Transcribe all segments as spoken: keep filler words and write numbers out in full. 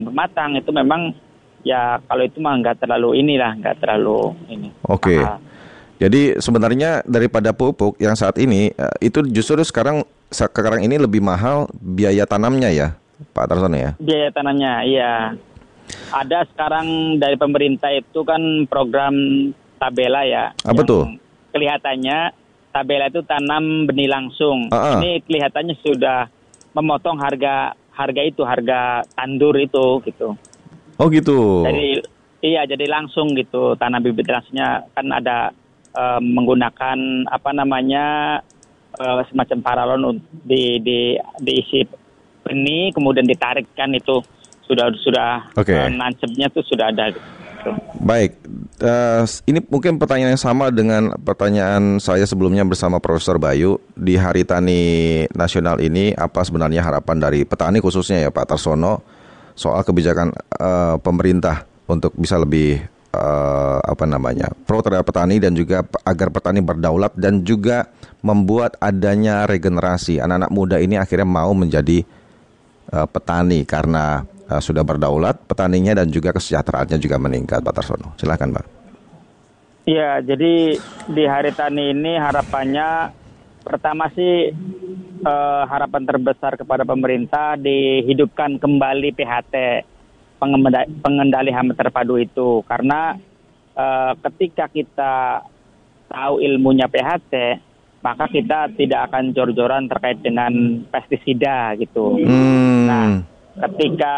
matang itu memang ya kalau itu mah nggak terlalu inilah, nggak terlalu ini. Oke. Okay. Jadi sebenarnya daripada pupuk yang saat ini itu justru sekarang sekarang ini lebih mahal biaya tanamnya ya, Pak Tarsono ya? Biaya tanamnya, iya. Ada sekarang dari pemerintah itu kan program tabela ya. Apa tuh? Kelihatannya tabela itu tanam benih langsung. Uh-uh. Ini kelihatannya sudah memotong harga harga itu, harga tandur itu gitu. Oh gitu. Jadi iya, jadi langsung gitu tanam bibit langsungnya kan ada uh, menggunakan apa namanya uh, semacam paralon di di diisi benih kemudian ditarikkan itu sudah sudah okay. uh, nancepnya tuh sudah ada. Gitu. Baik, uh, ini mungkin pertanyaan yang sama dengan pertanyaan saya sebelumnya bersama Profesor Bayu. Di Hari Tani Nasional ini, apa sebenarnya harapan dari petani khususnya ya Pak Tarsono soal kebijakan uh, pemerintah untuk bisa lebih uh, apa namanya pro terhadap petani dan juga agar petani berdaulat dan juga membuat adanya regenerasi anak-anak muda ini akhirnya mau menjadi uh, petani karena Uh, sudah berdaulat, petaninya dan juga kesejahteraannya juga meningkat, Pak Tarsono. Silakan, Pak. Iya, jadi di Hari Tani ini harapannya pertama sih uh, harapan terbesar kepada pemerintah dihidupkan kembali P H T, pengendali hama terpadu itu. Karena uh, ketika kita tahu ilmunya P H T, maka kita tidak akan jor-joran terkait dengan pestisida gitu. Hmm. Nah, ketika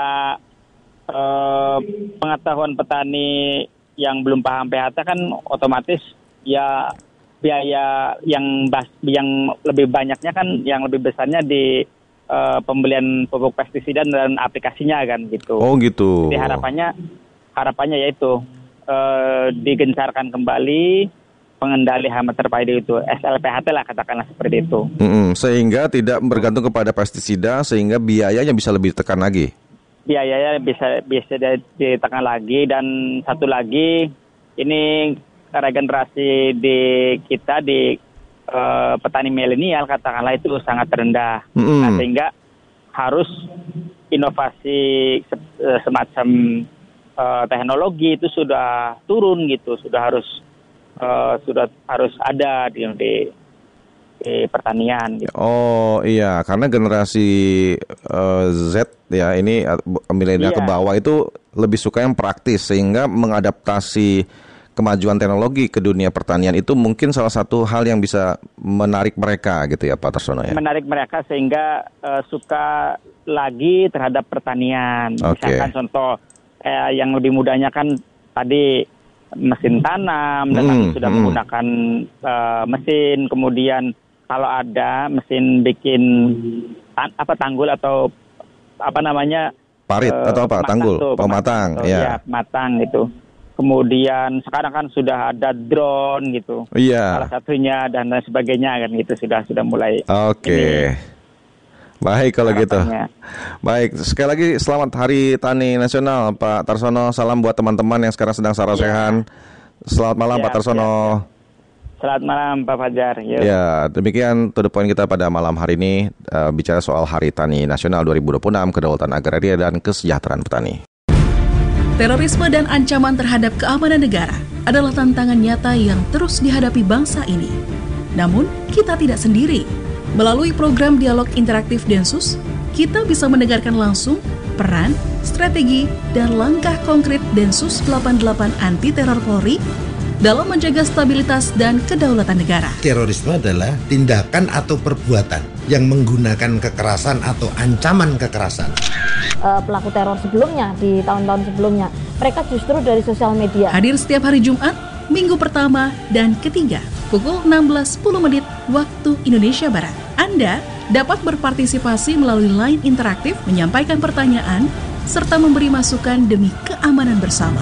eh, pengetahuan petani yang belum paham P H T kan otomatis ya biaya yang bas, yang lebih banyaknya kan yang lebih besarnya di eh, pembelian pupuk pestisida dan aplikasinya kan gitu. Oh gitu. Jadi harapannya harapannya yaitu eh, digencarkan kembali pengendali hama terpadu itu, S L P H T lah katakanlah seperti itu. Mm-mm, sehingga tidak bergantung kepada pestisida, sehingga biayanya bisa lebih ditekan lagi. Biayanya bisa bisa ditekan lagi dan satu lagi ini regenerasi di kita di uh, petani milenial katakanlah itu sangat rendah, mm-hmm. nah, sehingga harus inovasi semacam uh, teknologi itu sudah turun gitu, sudah harus Uh, sudah harus ada di, di, di pertanian. Gitu. Oh iya, karena generasi uh, Z ya ini milenial iya. ke bawah itu lebih suka yang praktis sehingga mengadaptasi kemajuan teknologi ke dunia pertanian itu mungkin salah satu hal yang bisa menarik mereka gitu ya Pak Tarsono ya. Menarik mereka sehingga uh, suka lagi terhadap pertanian. Okay. Misalkan contoh eh, yang lebih mudahnya kan tadi mesin tanam dan hmm, sudah hmm. menggunakan uh, mesin, kemudian kalau ada mesin bikin tan- apa tanggul atau apa namanya parit uh, atau apa tanggul tuh, pematang, pematang ya. ya pematang gitu. Kemudian sekarang kan sudah ada drone gitu, iya. salah satunya dan lain sebagainya kan gitu sudah sudah mulai. Oke. Okay. Baik kalau harapannya. Gitu. Baik, sekali lagi selamat Hari Tani Nasional Pak Tarsono. Salam buat teman-teman yang sekarang sedang sarasehan. Ya. Selamat malam ya, Pak Tarsono. Ya, ya. Selamat malam Pak Fajar. Yuk. Ya, demikian to the point kita pada malam hari ini uh, bicara soal Hari Tani Nasional dua ribu dua puluh enam, kedaulatan agraria dan kesejahteraan petani. Terorisme dan ancaman terhadap keamanan negara adalah tantangan nyata yang terus dihadapi bangsa ini. Namun, kita tidak sendiri. Melalui program Dialog Interaktif Densus, kita bisa mendengarkan langsung peran, strategi, dan langkah konkret Densus delapan puluh delapan Anti Teror Polri dalam menjaga stabilitas dan kedaulatan negara. Terorisme adalah tindakan atau perbuatan yang menggunakan kekerasan atau ancaman kekerasan. Uh, pelaku teror sebelumnya, di tahun-tahun sebelumnya, mereka justru dari sosial media. Hadir setiap hari Jumat, minggu pertama, dan ketiga, pukul enam belas sepuluh menit waktu Indonesia Barat. Anda dapat berpartisipasi melalui line interaktif, menyampaikan pertanyaan, serta memberi masukan demi keamanan bersama.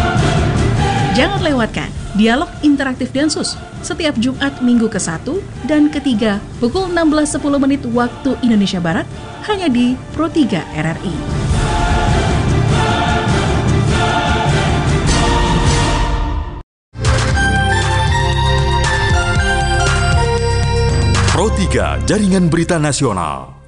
Jangan lewatkan Dialog Interaktif Densus setiap Jumat minggu ke satu dan ketiga pukul enam belas sepuluh menit waktu Indonesia Barat hanya di Pro tiga R R I. Pro tiga Jaringan Berita Nasional.